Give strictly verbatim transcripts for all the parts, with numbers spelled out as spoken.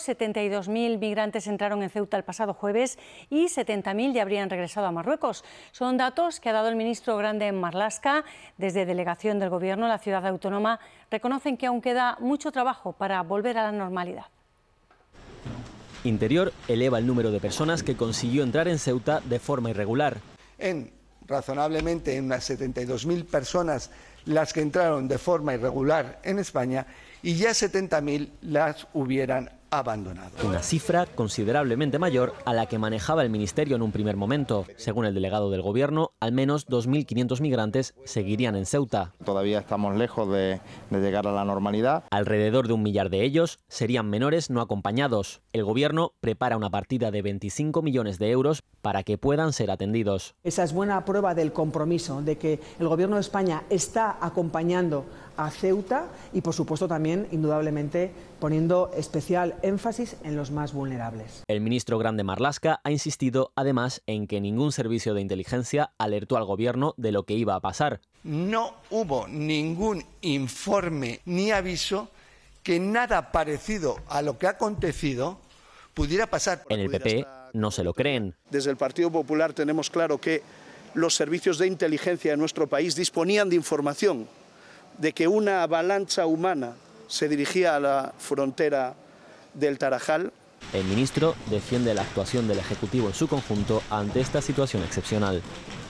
setenta y dos mil migrantes entraron en Ceuta el pasado jueves y setenta mil ya habrían regresado a Marruecos. Son datos que ha dado el ministro Grande Marlaska. Desde delegación del Gobierno, la ciudad autónoma reconocen que aún queda mucho trabajo para volver a la normalidad. Interior eleva el número de personas que consiguió entrar en Ceuta de forma irregular. En razonablemente en unas setenta y dos mil personas las que entraron de forma irregular en España y ya setenta mil las hubieran abandonado. Una cifra considerablemente mayor a la que manejaba el Ministerio en un primer momento. Según el delegado del Gobierno, al menos dos mil quinientos migrantes seguirían en Ceuta. Todavía estamos lejos de, de llegar a la normalidad. Alrededor de un millar de ellos serían menores no acompañados. El Gobierno prepara una partida de veinticinco millones de euros para que puedan ser atendidos. Esa es buena prueba del compromiso, de que el Gobierno de España está acompañando a Ceuta y, por supuesto, también, indudablemente, poniendo especial énfasis en los más vulnerables. El ministro Grande Marlaska ha insistido, además, en que ningún servicio de inteligencia alertó al Gobierno de lo que iba a pasar. No hubo ningún informe ni aviso que nada parecido a lo que ha acontecido pudiera pasar. En el P P no se lo creen. Desde el Partido Popular tenemos claro que los servicios de inteligencia de nuestro país disponían de información de que una avalancha humana se dirigía a la frontera del Tarajal. El ministro defiende la actuación del Ejecutivo en su conjunto ante esta situación excepcional.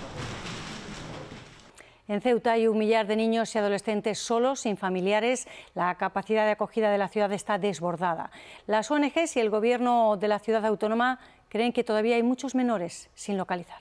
En Ceuta hay un millar de niños y adolescentes solos, sin familiares. La capacidad de acogida de la ciudad está desbordada. Las O N Ges y el Gobierno de la ciudad autónoma creen que todavía hay muchos menores sin localizar.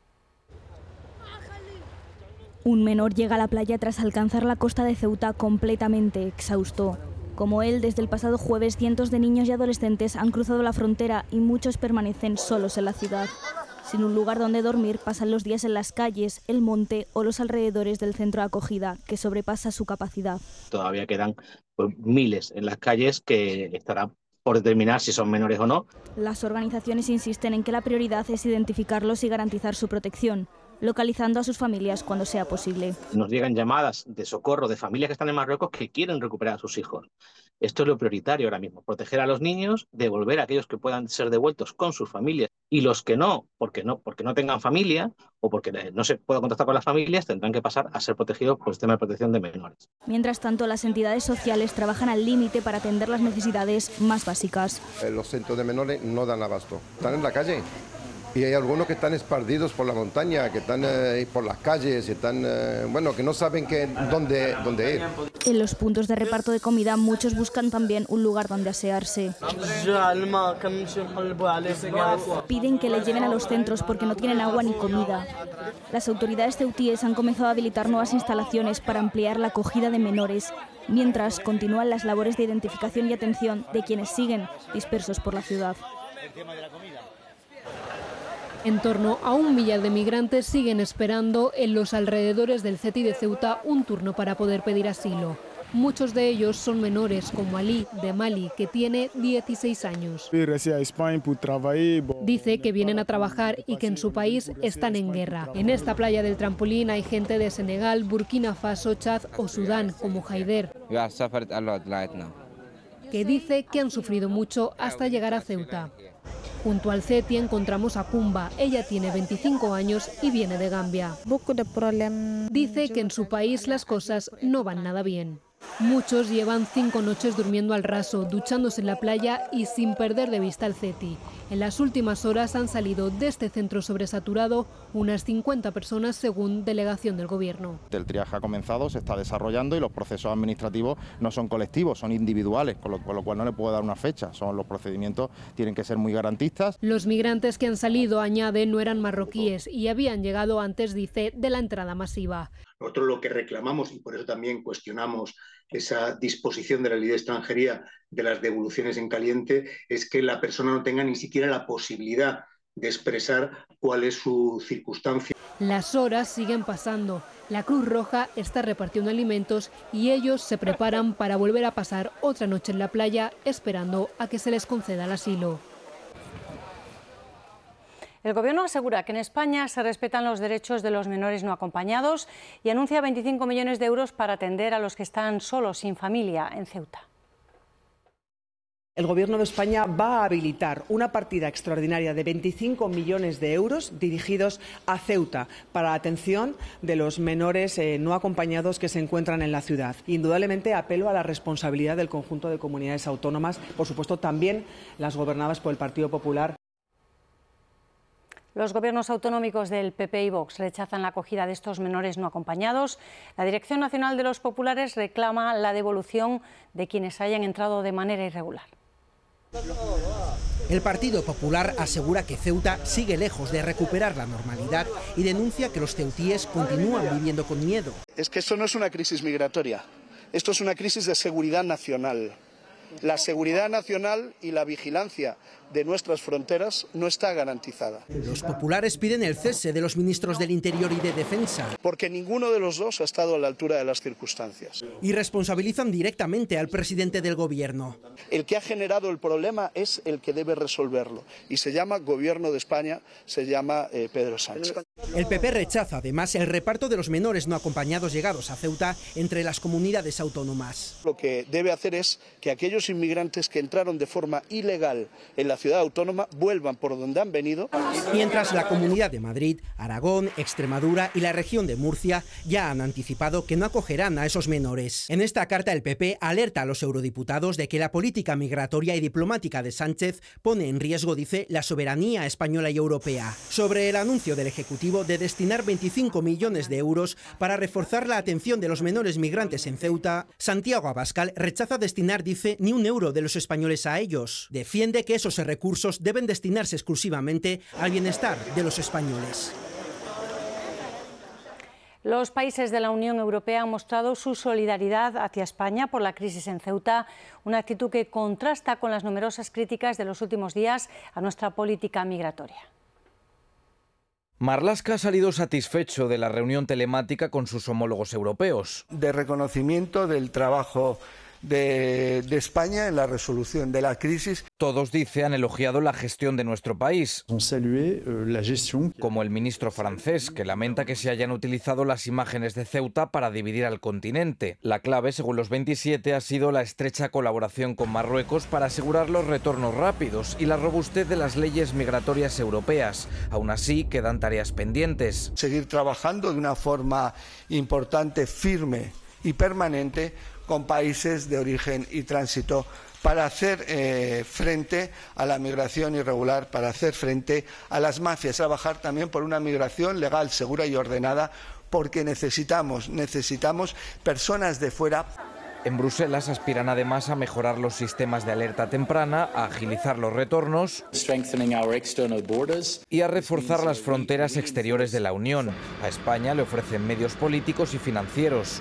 Un menor llega a la playa tras alcanzar la costa de Ceuta completamente exhausto. Como él, desde el pasado jueves, cientos de niños y adolescentes han cruzado la frontera y muchos permanecen solos en la ciudad. Sin un lugar donde dormir, pasan los días en las calles, el monte o los alrededores del centro de acogida, que sobrepasa su capacidad. Todavía quedan pues, miles en las calles que estará por determinar si son menores o no. Las organizaciones insisten en que la prioridad es identificarlos y garantizar su protección, localizando a sus familias cuando sea posible. Nos llegan llamadas de socorro de familias que están en Marruecos que quieren recuperar a sus hijos. Esto es lo prioritario ahora mismo, proteger a los niños, devolver a aquellos que puedan ser devueltos con sus familias y los que no, porque no, porque no tengan familia o porque no se pueda contactar con las familias, tendrán que pasar a ser protegidos por el sistema de protección de menores. Mientras tanto, las entidades sociales trabajan al límite para atender las necesidades más básicas. Los centros de menores no dan abasto, están en la calle. Y hay algunos que están esparcidos por la montaña, que están eh, por las calles, están, eh, bueno, que no saben qué, dónde, dónde ir. En los puntos de reparto de comida, muchos buscan también un lugar donde asearse. Piden que les lleven a los centros porque no tienen agua ni comida. Las autoridades ceutíes han comenzado a habilitar nuevas instalaciones para ampliar la acogida de menores, mientras continúan las labores de identificación y atención de quienes siguen dispersos por la ciudad. En torno a un millar de migrantes siguen esperando en los alrededores del C E T I de Ceuta un turno para poder pedir asilo. Muchos de ellos son menores, como Ali, de Mali, que tiene dieciséis años. Dice que vienen a trabajar y que en su país están en guerra. En esta playa del Trampolín hay gente de Senegal, Burkina Faso, Chad o Sudán, como Haider, que dice que han sufrido mucho hasta llegar a Ceuta. Junto al C E T I encontramos a Kumba. Ella tiene veinticinco años y viene de Gambia. Dice que en su país las cosas no van nada bien. Muchos llevan cinco noches durmiendo al raso, duchándose en la playa y sin perder de vista el C E T I. En las últimas horas han salido de este centro sobresaturado unas cincuenta personas según delegación del Gobierno. El triaje ha comenzado, se está desarrollando y los procesos administrativos no son colectivos, son individuales, con lo, con lo cual no le puedo dar una fecha. Son los procedimientos tienen que ser muy garantistas. Los migrantes que han salido, añade, no eran marroquíes y habían llegado antes, dice, de la entrada masiva. Nosotros lo que reclamamos, y por eso también cuestionamos esa disposición de la Ley de Extranjería de las devoluciones en caliente, es que la persona no tenga ni siquiera la posibilidad de expresar cuál es su circunstancia. Las horas siguen pasando. La Cruz Roja está repartiendo alimentos y ellos se preparan para volver a pasar otra noche en la playa esperando a que se les conceda el asilo. El Gobierno asegura que en España se respetan los derechos de los menores no acompañados y anuncia veinticinco millones de euros para atender a los que están solos, sin familia, en Ceuta. El Gobierno de España va a habilitar una partida extraordinaria de veinticinco millones de euros dirigidos a Ceuta para la atención de los menores eh, no acompañados que se encuentran en la ciudad. Indudablemente apelo a la responsabilidad del conjunto de comunidades autónomas, por supuesto también las gobernadas por el Partido Popular. Los gobiernos autonómicos del P P y Vox rechazan la acogida de estos menores no acompañados. La Dirección Nacional de los Populares reclama la devolución de quienes hayan entrado de manera irregular. El Partido Popular asegura que Ceuta sigue lejos de recuperar la normalidad y denuncia que los ceutíes continúan viviendo con miedo. Es que esto no es una crisis migratoria, esto es una crisis de seguridad nacional. La seguridad nacional y la vigilancia de nuestras fronteras no está garantizada. Los populares piden el cese de los ministros del Interior y de Defensa. Porque ninguno de los dos ha estado a la altura de las circunstancias. Y responsabilizan directamente al presidente del Gobierno. El que ha generado el problema es el que debe resolverlo. Y se llama Gobierno de España, se llama eh, Pedro Sánchez. El P P rechaza además el reparto de los menores no acompañados llegados a Ceuta entre las comunidades autónomas. Lo que debe hacer es que aquellos inmigrantes que entraron de forma ilegal en la ciudad autónoma vuelvan por donde han venido. Mientras la Comunidad de Madrid, Aragón, Extremadura y la región de Murcia ya han anticipado que no acogerán a esos menores. En esta carta el P P alerta a los eurodiputados de que la política migratoria y diplomática de Sánchez pone en riesgo, dice, la soberanía española y europea. Sobre el anuncio del Ejecutivo de destinar veinticinco millones de euros para reforzar la atención de los menores migrantes en Ceuta, Santiago Abascal rechaza destinar, dice, ni un euro de los españoles a ellos. Defiende que esos recursos deben destinarse exclusivamente al bienestar de los españoles. Los países de la Unión Europea han mostrado su solidaridad hacia España por la crisis en Ceuta, una actitud que contrasta con las numerosas críticas de los últimos días a nuestra política migratoria. Marlaska ha salido satisfecho de la reunión telemática con sus homólogos europeos. De reconocimiento del trabajo De, de España en la resolución de la crisis. Todos, dice, han elogiado la gestión de nuestro país, como el ministro francés, que lamenta que se hayan utilizado las imágenes de Ceuta para dividir al continente. La clave, según los veintisiete, ha sido la estrecha colaboración con Marruecos para asegurar los retornos rápidos y la robustez de las leyes migratorias europeas. Aún así, quedan tareas pendientes. Seguir trabajando de una forma importante, firme y permanente con países de origen y tránsito para hacer eh, frente a la migración irregular, para hacer frente a las mafias, trabajar también por una migración legal, segura y ordenada, porque necesitamos, necesitamos personas de fuera. En Bruselas aspiran además a mejorar los sistemas de alerta temprana, a agilizar los retornos y a reforzar las fronteras exteriores de la Unión. A España le ofrecen medios políticos y financieros.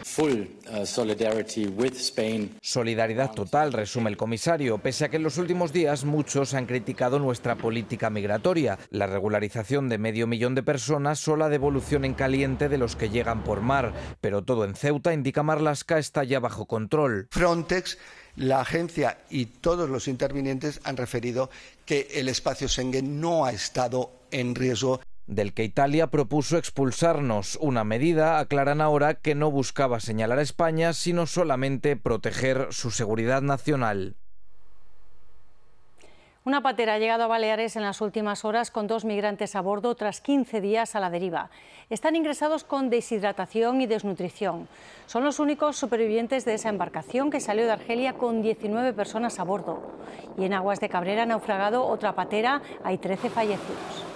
Solidaridad total, resume el comisario, pese a que en los últimos días muchos han criticado nuestra política migratoria, la regularización de medio millón de personas o la devolución en caliente de los que llegan por mar. Pero todo en Ceuta, indica Marlaska, está ya bajo control. Frontex, la agencia y todos los intervinientes han referido que el espacio Schengen no ha estado en riesgo. Del que Italia propuso expulsarnos, una medida, aclaran ahora, que no buscaba señalar a España, sino solamente proteger su seguridad nacional. Una patera ha llegado a Baleares en las últimas horas con dos migrantes a bordo tras quince días a la deriva. Están ingresados con deshidratación y desnutrición. Son los únicos supervivientes de esa embarcación que salió de Argelia con diecinueve personas a bordo. Y en aguas de Cabrera ha naufragado otra patera, hay trece fallecidos.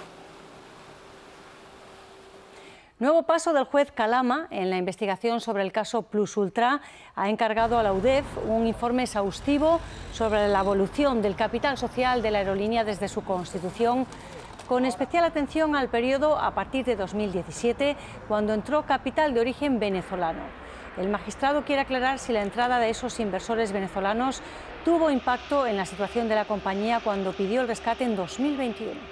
Nuevo paso del juez Calama en la investigación sobre el caso Plus Ultra. Ha encargado a la U D E F un informe exhaustivo sobre la evolución del capital social de la aerolínea desde su constitución, con especial atención al periodo a partir de dos mil diecisiete, cuando entró capital de origen venezolano. El magistrado quiere aclarar si la entrada de esos inversores venezolanos tuvo impacto en la situación de la compañía cuando pidió el rescate en dos mil veintiuno.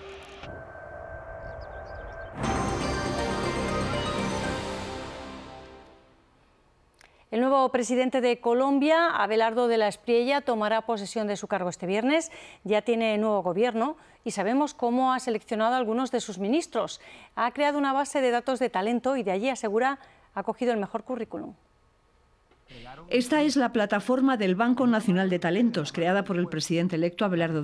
El nuevo presidente de Colombia, Abelardo de la Espriella, tomará posesión de su cargo este viernes. Ya tiene nuevo gobierno y sabemos cómo ha seleccionado a algunos de sus ministros. Ha creado una base de datos de talento y de allí, asegura, ha cogido el mejor currículum. Esta es la plataforma del Banco Nacional de Talentos, creada por el presidente electo Abelardo